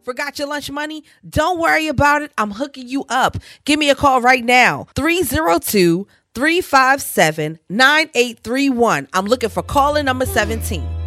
Forgot your lunch money? Don't worry about it. I'm hooking you up. Give me a call right now. 302-357-9831. I'm looking for caller number 17.